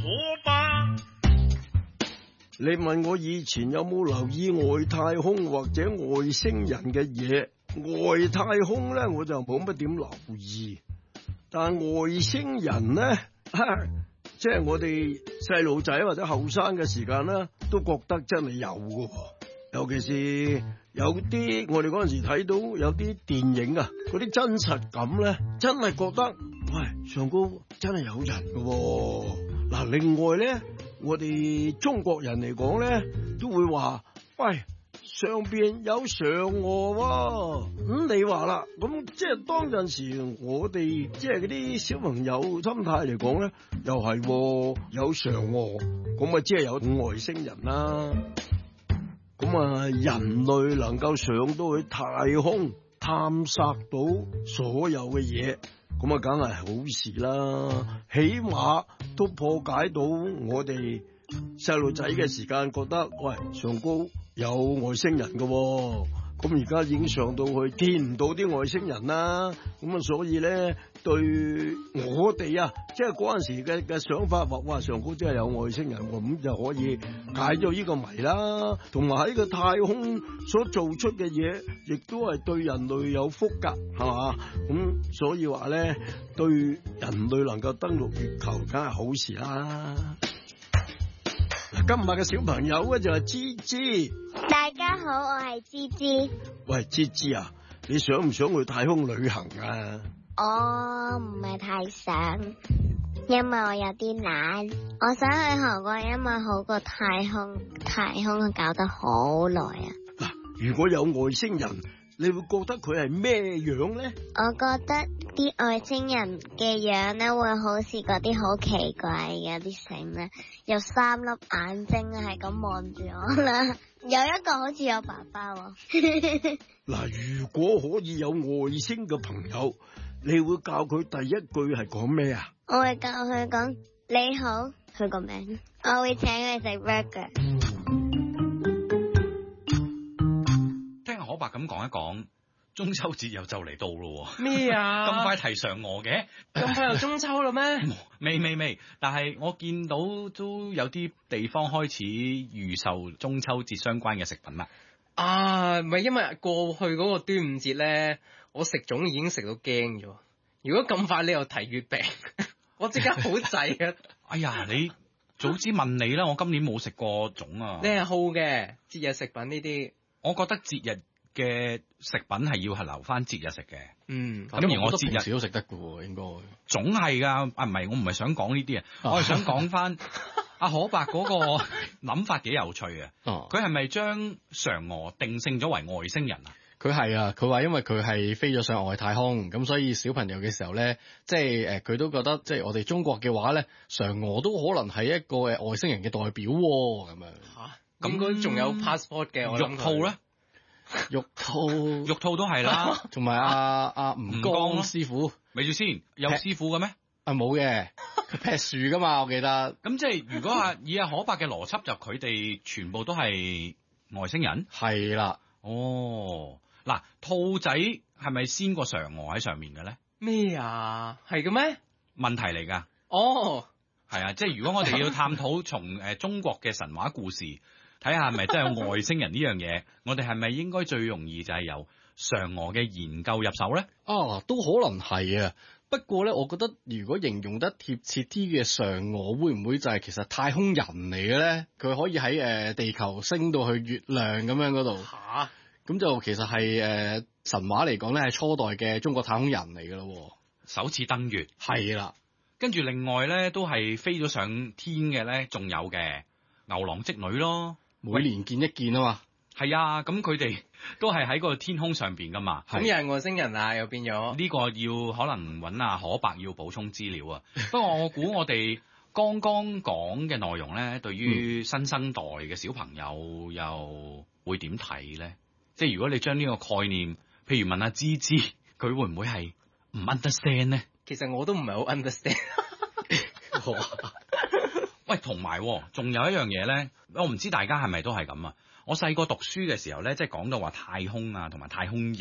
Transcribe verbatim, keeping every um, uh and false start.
可吧。 你問我以前有冇留意外太空或者外星人嘅嘢？外太空咧我就冇乜點留意，但外星人咧，即係我哋細路仔或者後生嘅時間咧，都覺得真係有㗎。尤其是有啲我哋嗰陣時睇到有啲電影啊，嗰啲真實感咧，真係覺得喂，上高真係有人㗎。嗱，另外咧，我哋中國人嚟講咧，都會話喂，上邊有嫦娥喎。咁你話啦，咁即係當陣時我哋即係嗰啲小朋友心態嚟講咧，又係有嫦娥，咁啊即係有外星人啦。咁啊，人類能夠上到去太空探索到所有嘅嘢，咁啊，梗係好事啦。起碼都破解到我哋細路仔嘅時間覺得，喂，上高有外星人㗎喎。咁而家已經上到去見唔到啲外星人啦，咁啊，所以咧對我哋啊，即係嗰陣時嘅嘅想法話，哇，上高真係有外星人，咁就可以解咗呢個謎啦。同埋喺個太空所做出嘅嘢，亦都係對人類有福㗎，係嘛？咁所以話咧，對人類能夠登陸月球，梗係好事啦。今日嘅小朋友咧就係芝芝。 大家好，我係芝芝。 喂，芝芝啊，你想唔想去太空旅行啊？ 我唔係太想，因為我有啲懶。我想去韓國，因為好過太空，太空搞得好耐啊。 嗱，如果有外星人，你會覺得佢係咩樣咧？ 我覺得啲外星人嘅樣咧，會好似嗰啲好奇怪嘅啲星咧，有三粒眼睛係咁望住我啦。有一個好似有爸爸喎。 嗱，如果可以有外星嘅朋友，你會教佢第一句係講咩啊？ 我會教佢講你好，佢個名。我會請佢食 burger。 聽阿可伯咁講一講，中秋節又就嚟到咯。 咩啊？ 咁快提嫦娥嘅？ 咁快又中秋啦咩？ 未未未，但係我見到都有啲地方開始預售中秋節相關嘅食品啦。 啊，唔係因為過去嗰個端午節咧，我食粽已經食到驚咗。如果咁快你又提月餅，我即刻好滯啊！ 哎呀，你早知問你啦，我今年冇食過粽啊。 你係好嘅節日食品呢啲， 我覺得節日嘅食品係要係留翻節日食嘅。 嗯， 咁而我節日都食得嘅喎，應該總係㗎。啊，唔係，我唔係想講呢啲啊，我係想講翻阿可伯嗰個諗法幾有趣啊。 哦， 佢係咪將嫦娥定性咗為外星人啊？ 佢係啊，佢話因為佢係飛咗上外太空，咁所以小朋友嘅時候咧，即係誒佢都覺得即係我哋中國嘅話咧，嫦娥都可能係一個誒外星人嘅代表喎，咁樣嚇。咁應該仲有 passport 嘅，我諗玉兔咧， 玉兔玉兔都係啦， 同埋阿阿吳剛師傅， 咪住先，有師傅嘅咩？ 啊冇嘅，佢劈樹噶嘛，我記得。 咁即係如果啊以阿可伯嘅邏輯，就佢哋全部都係外星人？ 係啦。 哦。嗱，兔仔係咪先過嫦娥喺上面嘅咧？ 咩啊？係嘅咩？ 問題嚟㗎。 哦， 係啊，即係如果我哋要探討從誒中國嘅神話故事，睇下係咪真係有外星人呢樣嘢，我哋係咪應該最容易就係由嫦娥嘅研究入手咧？ 啊，都可能係啊。不過咧，我覺得如果形容得貼切啲嘅嫦娥，會唔會就係其實太空人嚟嘅咧？佢可以喺誒地球升到去月亮咁樣嗰度。 嚇！ 咁就其實係誒、呃、神話嚟講咧，係初代嘅中國太空人嚟嘅咯， 首次登月係啦。 跟住另外咧，都係飛咗上天嘅咧，仲有嘅牛郎織女咯， 每年見一見啊嘛。 係啊，咁佢哋都係喺個天空上邊噶嘛。 咁又係外星人啊，又變咗呢個要可能揾阿可伯要補充資料啊。不過我估我哋剛剛講嘅內容咧，對於新生代嘅小朋友又會點睇咧？即係如果你將呢個概念，譬如問阿芝芝，佢會唔會係唔 understand 咧？ 其實我都唔係好 understand。 喂，同埋仲有一樣嘢咧，我唔知大家係咪都係咁啊？我細個讀書嘅時候咧，即係講到話太空啊，同埋太空人